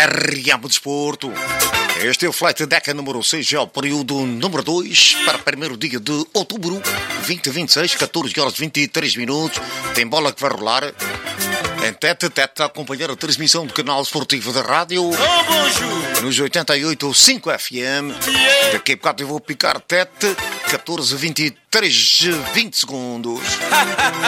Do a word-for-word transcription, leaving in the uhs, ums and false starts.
R M Desporto. Este é o Flight Deck número seis, é o período número dois, para o primeiro dia de outubro, vinte e vinte e seis, catorze horas e vinte e três minutos. Tem bola que vai rolar. Em tete a tete, a acompanhar a transmissão do canal esportivo da rádio, nos oitenta e oito ponto cinco F M. Daqui a bocado eu vou picar tete, catorze, vinte e três, vinte segundos.